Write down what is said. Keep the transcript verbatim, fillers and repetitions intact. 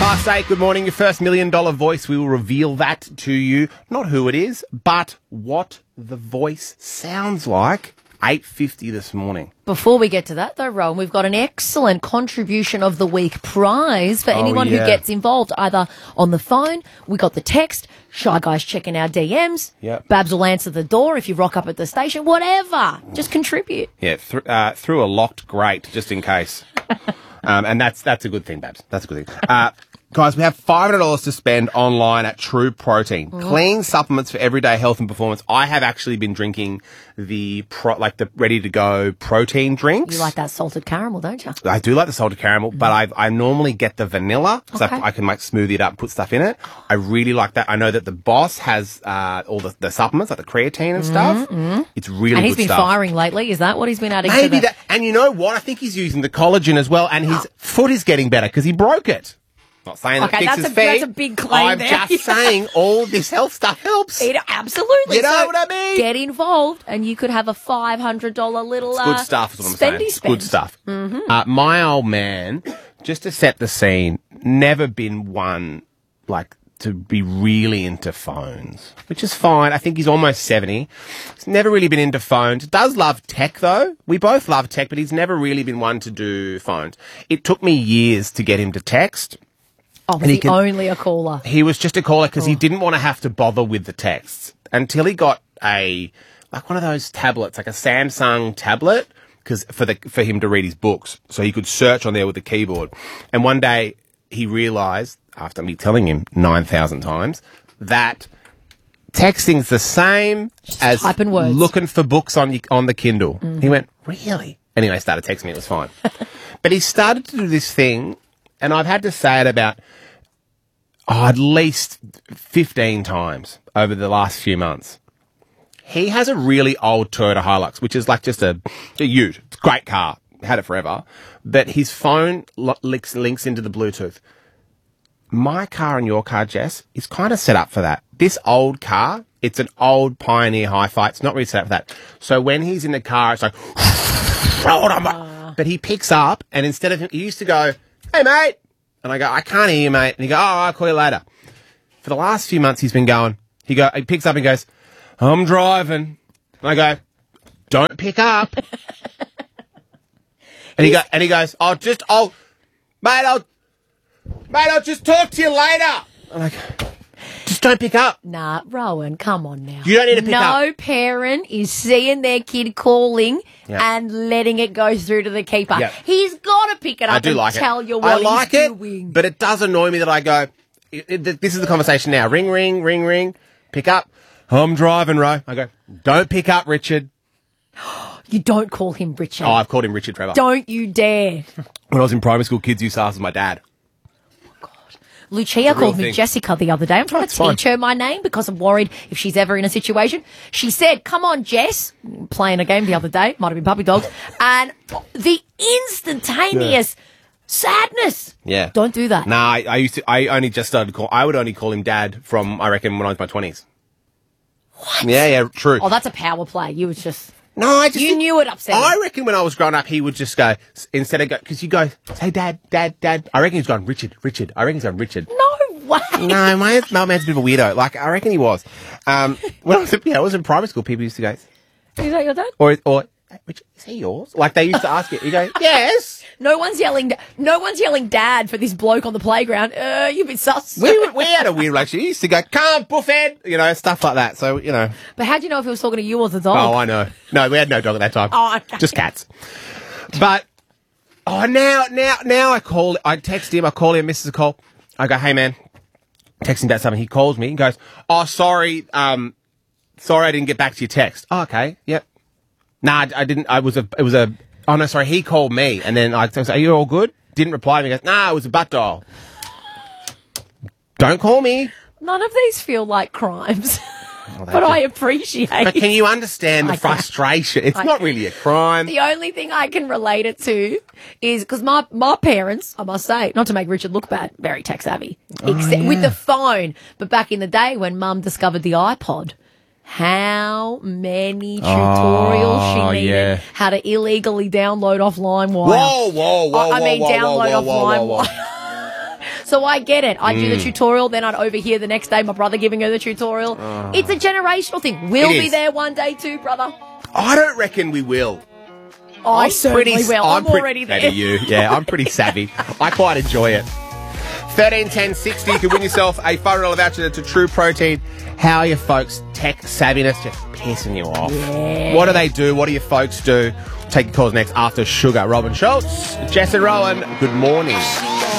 past eight. Good morning. Your first million dollar voice. We will reveal that to you. Not who it is, but what the voice sounds like. eight fifty this morning. Before we get to that, though, Rowan, we've got an excellent contribution of the week prize for Oh, anyone yeah. who gets involved, either on the phone. We got the text. Shy Guys checking our D Ms. Yep. Babs will answer the door if you rock up at the station. Whatever. Just contribute. Yeah, th- uh, through a locked grate, just in case. um, and that's that's a good thing, Babs. That's a good thing. Uh, guys, we have five hundred dollars to spend online at True Protein. Mm. Clean supplements for everyday health and performance. I have actually been drinking the pro- like the ready-to-go protein drinks. You like that salted caramel, don't you? I do like the salted caramel, but I I normally get the vanilla because Okay. I, I can like smoothie it up and put stuff in it. I really like that. I know that the boss has uh, all the, the supplements like the creatine and stuff. It's really And he's good been stuff. firing lately. Is that what he's been adding to Maybe the... that. And you know what? I think he's using the collagen as well, and his foot is getting better because he broke it. Not saying that Okay, fixes that's a- feet. that's a big claim I'm there. just saying all this health stuff helps. It, absolutely. You know So what I mean? Get involved, and you could have a five hundred dollars little It's uh, good stuff, is what I'm spendy saying. It's spend. good stuff. Uh, my old man, just to set the scene, never been one, like, to be really into phones, which is fine. I think he's almost seventy. He's never really been into phones. Does love tech, though. We both love tech, but he's never really been one to do phones. It took me years to get him to text. Oh, was And he he can- only a caller? He was just a caller because Oh. he didn't want to have to bother with the texts until he got a, like one of those tablets, like a Samsung tablet, because for the, for him to read his books. So he could search on there with the keyboard. And one day he realized, after me telling him nine thousand times, that texting's the same as typing words. looking for books on y- on the Kindle. He went, really? Anyway, he started texting me. It was fine. But he started to do this thing, and I've had to say it about oh, at least fifteen times over the last few months. He has a really old Toyota Hilux, which is like just a, a ute. It's a great car. Had it forever. But his phone lo- links, links into the Bluetooth. My car and your car, Jess, is kind of set up for that. This old car, it's an old Pioneer Hi-Fi. It's not really set up for that. So when he's in the car, it's like, hold on, mate. But he picks up, and instead of him, he used to go, hey, mate. And I go, I can't hear you, mate. And he go, oh, I'll call you later. For the last few months, he's been going, he go, he picks up and goes, I'm driving. And I go, don't pick up. and he go, and he goes, I'll just, I'll, mate, I'll, mate, I'll just talk to you later. I'm like, just don't pick up. Nah, Rowan, come on now. You don't need to pick no up. No parent is seeing their kid calling Yeah. and letting it go through to the keeper. Yeah. He's got to pick it up I do and like tell it. you what I like he's it, doing. but it does annoy me that I go, it, it, this is the conversation now. Ring, ring, ring, ring. Pick up. I'm driving, Ro. I go, don't pick up, Richard. You don't call him Richard. Oh, I've called him Richard forever. Don't you dare. When I was in primary school, kids used to ask my dad. Lucia It's a real called me thing. Jessica the other day. I'm trying That's to teach fine. her my name because I'm worried if she's ever in a situation. She said, come on, Jess, playing a game the other day, might have been puppy dogs, and the instantaneous sadness. Yeah. Don't do that. Nah, I, I used to, I only just started to call, I would only call him dad from, I reckon, when I was in my twenties. What? Yeah, yeah, true. Oh, that's a power play. You was just... No, I just You think- knew it upset him. I reckon when I was growing up, he would just go, s- instead of go, because you go, say dad, dad, dad. I reckon he's going, Richard, Richard. I reckon he's going, Richard. No way. No, my, my man's a bit of a weirdo. Like, I reckon he was. Um, when I was, yeah, I was in primary school, people used to go, Is that your dad? or, or, "Hey, Richard, is he yours? Like, they used to ask it. You go, yes. No one's yelling. No one's yelling, "Dad!" for this bloke on the playground. Uh, you've been sus. We, were- we had a weird relationship. He used to go, come, buffhead, you know, stuff like that. So, you know. But how do you know if he was talking to you or the dog? Oh, I know. No, we had no dog at that time. Oh, okay. Just cats. But, oh, now, now, now I call, I text him, I call him, misses a call. I go, hey, man, texting about something. He calls me and goes, oh, sorry, um, sorry I didn't get back to your text. Oh, okay, yep. Nah, I, I didn't, I was a, it was a, oh, no, sorry, he called me. And then I said, are you all good? Didn't reply. And he goes, nah, it was a butt dial. Don't call me. None of these feel like crimes, Oh, but I appreciate. But can you understand the I can. frustration? It's I not can. really a crime. The only thing I can relate it to is because my, my parents, I must say, not to make Richard look bad, very tech savvy, except with the phone. But back in the day when Mum discovered the iPod, how many tutorials Oh, she needed yeah. how to illegally download off LimeWire. Whoa, whoa, whoa, I, I whoa, mean, whoa, download whoa, off whoa, whoa, whoa. LimeWire. So I get it. I'd do the tutorial, then I'd overhear the next day my brother giving her the tutorial. It's a generational thing. We'll It be is. there one day too, brother. I don't reckon we will. I I'm certainly pretty, will. I'm, pre- already there. Maybe you. Yeah, I'm pretty savvy. I quite enjoy it. thirteen ten sixty, you could win yourself a five dollar voucher to True Protein. How are your folks' tech savviness just pissing you off? Yeah. What do they do? What do your folks do? Take your calls next after Sugar. Robin Schultz, Jess and Rowan, good morning.